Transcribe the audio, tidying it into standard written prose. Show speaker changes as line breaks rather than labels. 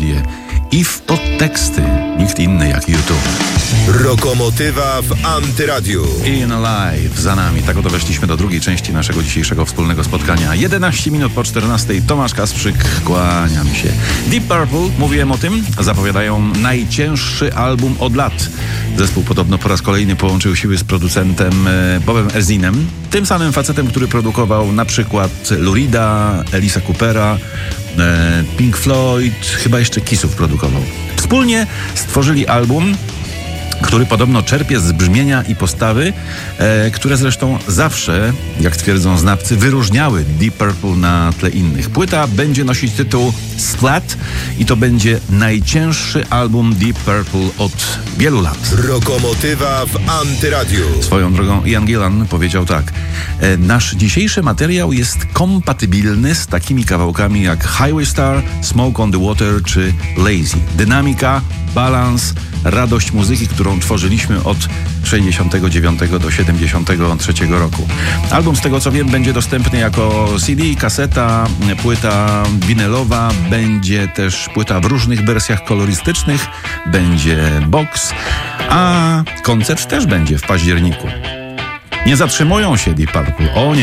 melodie i w podteksty nikt inny jak YouTube.
Rokomotywa w Antyradiu.
In Alive za nami. Tak oto weszliśmy do drugiej części naszego dzisiejszego wspólnego spotkania. 11 minut po 14. Tomasz Kasprzyk, kłaniam się. Deep Purple, mówiłem o tym, zapowiadają najcięższy album od lat. Zespół podobno po raz kolejny połączył siły z producentem Bobem Ezrinem, tym samym facetem, który produkował na przykład Lou Reeda, Elisa Coopera, Pink Floyd, chyba jeszcze Kissów produkował. Wspólnie stworzyli album, który podobno czerpie z brzmienia i postawy, które zresztą zawsze, jak twierdzą znawcy, wyróżniały Deep Purple na tle innych. Płyta będzie nosić tytuł Splat i to będzie najcięższy album Deep Purple od wielu lat.
Rokomotywa w Antyradiu.
Swoją drogą Ian Gillan powiedział tak: nasz dzisiejszy materiał jest kompatybilny z takimi kawałkami jak Highway Star, Smoke on the Water czy Lazy. Dynamika, balans, radość muzyki, którą tworzyliśmy od 69 do 73 roku. Album, z tego co wiem, będzie dostępny jako CD, kaseta, płyta winylowa, będzie też płyta w różnych wersjach kolorystycznych, będzie box, a koncert też będzie w październiku. Nie zatrzymują się Deep Purple, o nie.